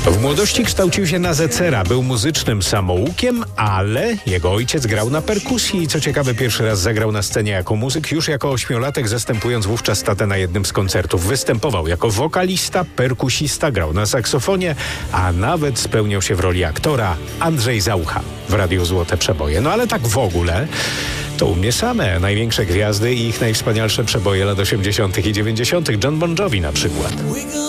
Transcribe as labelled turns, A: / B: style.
A: W młodości kształcił się na zecera, był muzycznym samoukiem, ale jego ojciec grał na perkusji i co ciekawe pierwszy raz zagrał na scenie jako muzyk już jako 8-latek, zastępując wówczas tatę na jednym z koncertów. Występował jako wokalista, perkusista, grał na saksofonie, a nawet spełniał się w roli aktora. Andrzej Zaucha w Radiu Złote Przeboje. No ale tak w ogóle to u mnie same największe gwiazdy i ich najwspanialsze przeboje lat 80. i 90. John Bon Jovi na przykład.